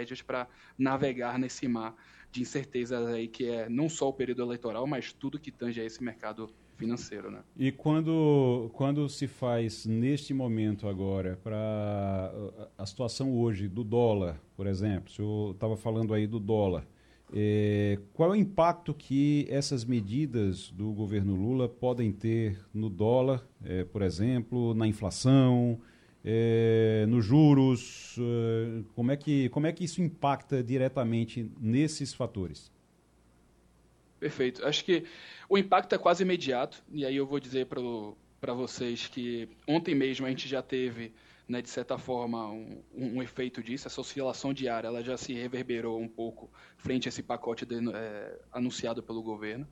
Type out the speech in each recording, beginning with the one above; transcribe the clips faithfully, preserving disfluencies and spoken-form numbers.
estratégias para navegar nesse mar de incertezas aí, que é não só o período eleitoral, mas tudo que tange a esse mercado financeiro, né? E quando, quando se faz, neste momento agora, para a situação hoje do dólar, por exemplo, o senhor estava falando aí do dólar, é, qual é o impacto que essas medidas do governo Lula podem ter no dólar, é, por exemplo, na inflação, é, nos juros, é, como é que, como é que isso impacta diretamente nesses fatores? Perfeito. Acho que o impacto é quase imediato, e aí eu vou dizer para vocês que ontem mesmo a gente já teve, né, de certa forma, um, um efeito disso. Essa oscilação diária ela já se reverberou um pouco frente a esse pacote de, é, anunciado pelo governo.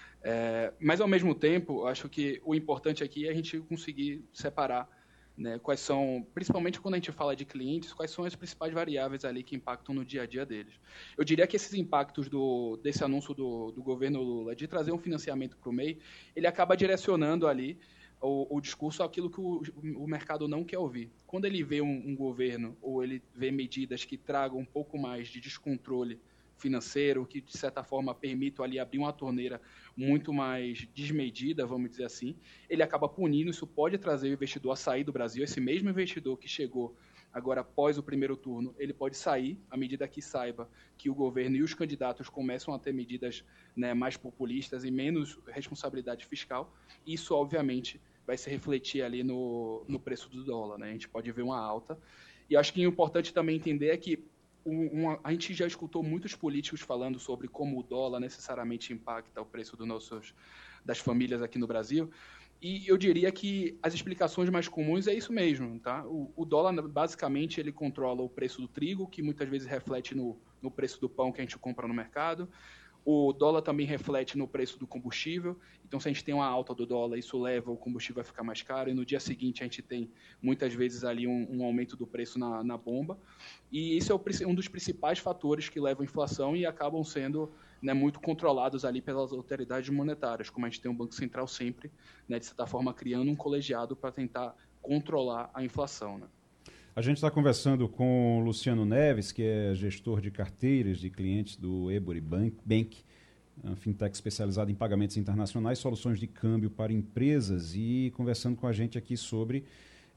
É, mas, ao mesmo tempo, acho que o importante aqui é a gente conseguir separar, né, quais são, principalmente quando a gente fala de clientes, quais são as principais variáveis ali que impactam no dia a dia deles. Eu diria que esses impactos do, desse anúncio do, do governo Lula de trazer um financiamento para o M E I, ele acaba direcionando ali o, o discurso àquilo que o, o mercado não quer ouvir. Quando ele vê um, um governo ou ele vê medidas que tragam um pouco mais de descontrole financeiro, que de certa forma permitam ali abrir uma torneira muito mais desmedida, vamos dizer assim, ele acaba punindo. Isso pode trazer o investidor a sair do Brasil. Esse mesmo investidor que chegou agora após o primeiro turno, ele pode sair à medida que saiba que o governo e os candidatos começam a ter medidas, né, mais populistas e menos responsabilidade fiscal. Isso, obviamente, vai se refletir ali no, no preço do dólar, né? A gente pode ver uma alta. E acho que o importante também entender é que Uma, a gente já escutou muitos políticos falando sobre como o dólar necessariamente impacta o preço dos nossos, das famílias aqui no Brasil, e eu diria que as explicações mais comuns é isso mesmo, tá? O, o dólar, basicamente, ele controla o preço do trigo, que muitas vezes reflete no, no preço do pão que a gente compra no mercado. O dólar também reflete no preço do combustível. Então, se a gente tem uma alta do dólar, isso leva o combustível a ficar mais caro. E no dia seguinte, a gente tem, muitas vezes, ali um, um aumento do preço na, na bomba. E isso é o, um dos principais fatores que levam à inflação e acabam sendo, né, muito controlados ali pelas autoridades monetárias, como a gente tem um Banco Central sempre, né, de certa forma, criando um colegiado para tentar controlar a inflação, né? A gente está conversando com o Luciano Neves, que é gestor de carteiras de clientes do Ebury Bank, Bank, uma fintech especializada em pagamentos internacionais, soluções de câmbio para empresas, e conversando com a gente aqui sobre,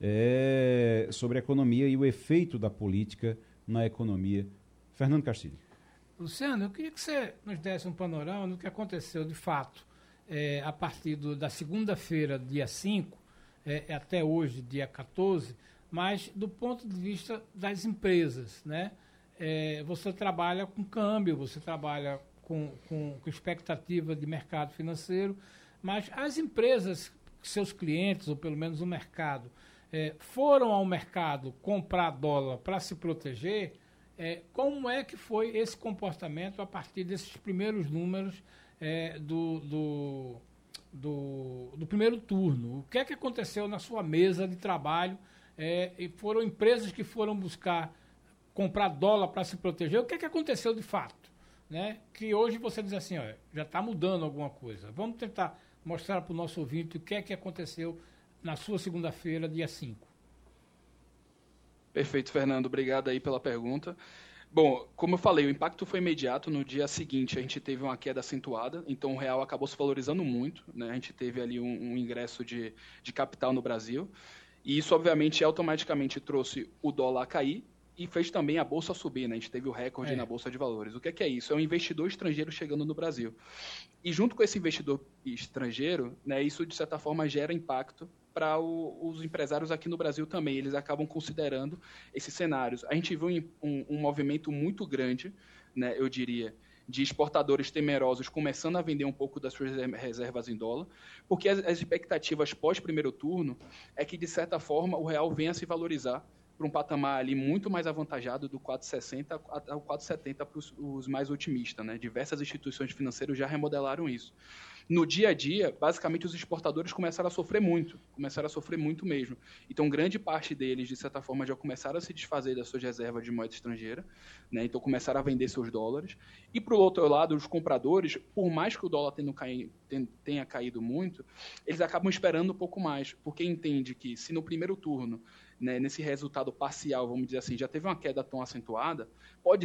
é, sobre a economia e o efeito da política na economia. Fernando Castilho. Luciano, eu queria que você nos desse um panorama do que aconteceu de fato é, a partir do, da segunda-feira, dia cinco, é, até hoje, dia quatorze, mas do ponto de vista das empresas, né? É, você trabalha com câmbio, você trabalha com, com, com expectativa de mercado financeiro, mas as empresas, seus clientes, ou pelo menos o mercado, é, foram ao mercado comprar dólar para se proteger. É, como é que foi esse comportamento a partir desses primeiros números é, do, do, do, do primeiro turno? O que é que aconteceu na sua mesa de trabalho? É, e foram empresas que foram buscar comprar dólar para se proteger. O que é que aconteceu de fato? Né? Que hoje você diz assim, ó, já está mudando alguma coisa. Vamos tentar mostrar para o nosso ouvinte o que é que aconteceu na sua segunda-feira, dia cinco. Perfeito, Fernando. Obrigado aí pela pergunta. Bom, como eu falei, o impacto foi imediato. No dia seguinte, a gente teve uma queda acentuada, então o real acabou se valorizando muito, né? A gente teve ali um, um ingresso de, de capital no Brasil. E isso, obviamente, automaticamente trouxe o dólar a cair e fez também a Bolsa subir, né? A gente teve o recorde é. na Bolsa de Valores. O que é, que é isso? É um investidor estrangeiro chegando no Brasil. E junto com esse investidor estrangeiro, né, isso, de certa forma, gera impacto para os empresários aqui no Brasil também. Eles acabam considerando esses cenários. A gente viu um, um, um movimento muito grande, né, eu diria, de exportadores temerosos começando a vender um pouco das suas reservas em dólar, porque as, as expectativas pós-primeiro turno é que, de certa forma, o real venha a se valorizar para um patamar ali muito mais avantajado do quatro vírgula sessenta ao quatro vírgula setenta para os, os mais otimistas, né? Diversas instituições financeiras já remodelaram isso. No dia a dia, basicamente, os exportadores começaram a sofrer muito, começaram a sofrer muito mesmo. Então, grande parte deles, de certa forma, já começaram a se desfazer das suas reservas de moeda estrangeira, né? Então, começaram a vender seus dólares. E, por outro lado, os compradores, por mais que o dólar tenha caído, tenha caído muito, eles acabam esperando um pouco mais, porque entende que, se no primeiro turno, né, nesse resultado parcial, vamos dizer assim, já teve uma queda tão acentuada, pode